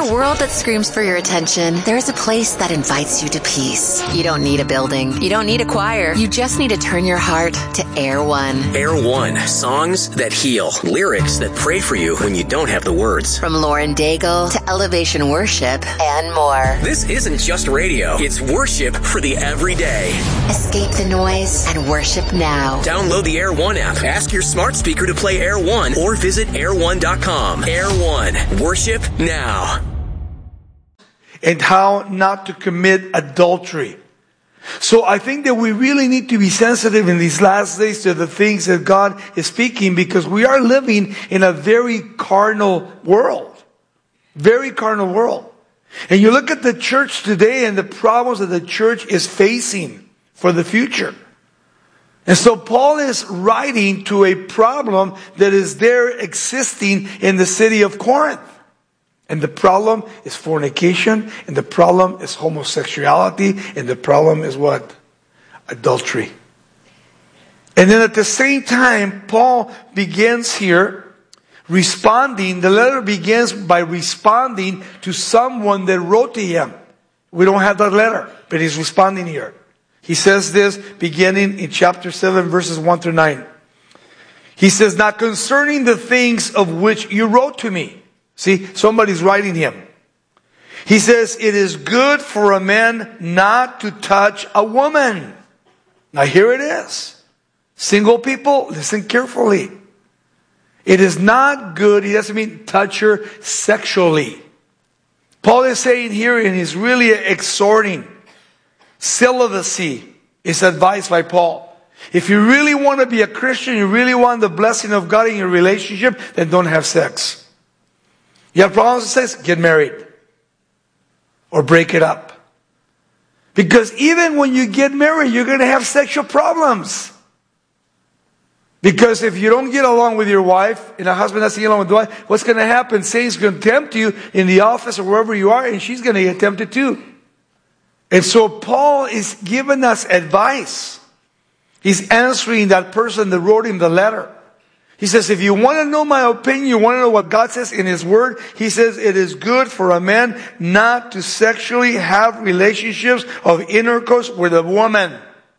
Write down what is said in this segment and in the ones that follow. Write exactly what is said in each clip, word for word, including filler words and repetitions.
a world that screams for your attention, there is a place that invites you to peace. You don't need a building. You don't need a choir. You just need to turn your heart to Air One. Air One. Songs that heal. Lyrics that pray for you when you don't have the words. From Lauren Daigle to Elevation Worship and more. This isn't just radio. It's worship for the everyday. Escape the noise and worship now. Download the Air One app. Ask your smart speaker to play Air One or visit air one dot com. Air One. Worship now. And how not to commit adultery. So I think that we really need to be sensitive in these last days to the things that God is speaking, because we are living in a very carnal world. Very carnal world. And you look at the church today and the problems that the church is facing for the future. And so Paul is writing to a problem that is there existing in the city of Corinth. And the problem is fornication, and the problem is homosexuality, and the problem is what? Adultery. And then at the same time, Paul begins here responding. The letter begins by responding to someone that wrote to him. We don't have that letter, but he's responding here. He says this beginning in chapter seven, verses one through nine. He says, "Now concerning the things of which you wrote to me." See, somebody's writing him. He says, "It is good for a man not to touch a woman." Now here it is. Single people, listen carefully. It is not good. He doesn't mean touch her sexually. Paul is saying here, and he's really exhorting, celibacy is advised by Paul. If you really want to be a Christian, you really want the blessing of God in your relationship, then don't have sex. You have problems with sex? Get married. Or break it up. Because even when you get married, you're going to have sexual problems. Because if you don't get along with your wife, and a husband doesn't get along with the wife, what's going to happen? Satan's going to tempt you in the office or wherever you are, and she's going to get tempted too. And so Paul is giving us advice. He's answering that person that wrote him the letter. He says, if you want to know my opinion, you want to know what God says in His Word, He says it is good for a man not to sexually have relationships of intercourse with a woman.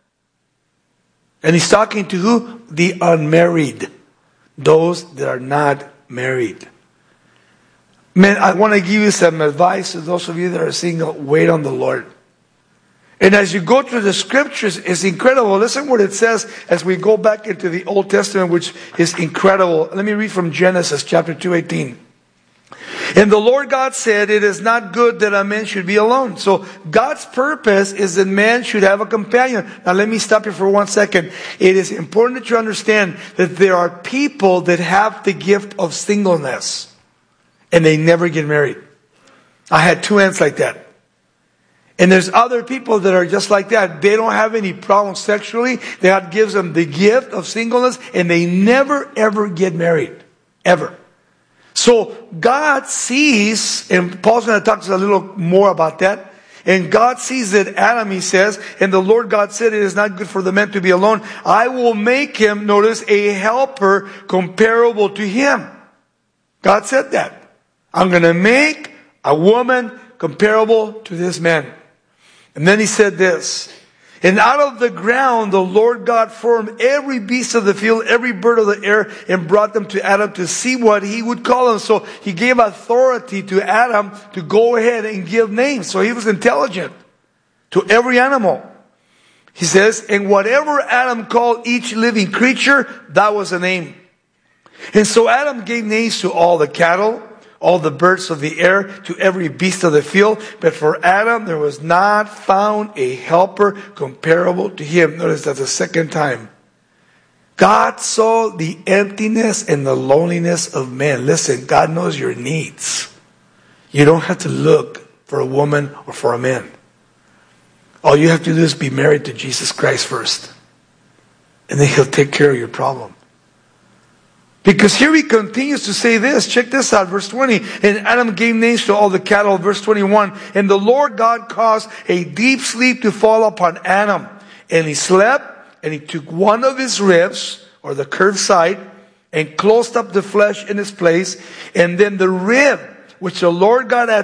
And He's talking to who? The unmarried. Those that are not married. Man, I want to give you some advice to those of you that are single. Wait on the Lord. And as you go through the scriptures, it's incredible. Listen what it says as we go back into the Old Testament, which is incredible. Let me read from Genesis chapter two eighteen. "And the Lord God said, it is not good that a man should be alone." So God's purpose is that man should have a companion. Now let me stop you for one second. It is important that you understand that there are people that have the gift of singleness, and they never get married. I had two aunts like that. And there's other people that are just like that. They don't have any problems sexually. God gives them the gift of singleness, and they never ever get married. Ever. So God sees, and Paul's going to talk to us a little more about that. And God sees that Adam, he says, and the Lord God said, it is not good for the man to be alone. I will make him, notice, a helper comparable to him. God said that. I'm going to make a woman comparable to this man. And then he said this, "And out of the ground the Lord God formed every beast of the field, every bird of the air, and brought them to Adam to see what he would call them." So he gave authority to Adam to go ahead and give names. So he was intelligent to every animal. He says, "And whatever Adam called each living creature, that was a name. And so Adam gave names to all the cattle, all the birds of the air, to every beast of the field. But for Adam there was not found a helper comparable to him." Notice that's the second time. God saw the emptiness and the loneliness of man. Listen, God knows your needs. You don't have to look for a woman or for a man. All you have to do is be married to Jesus Christ first. And then He'll take care of your problem. Because here he continues to say this. Check this out, verse twenty. "And Adam gave names to all the cattle." Verse twenty-one. "And the Lord God caused a deep sleep to fall upon Adam. And he slept, and he took one of his ribs," or the curved side, "and closed up the flesh in its place. And then the rib which the Lord God had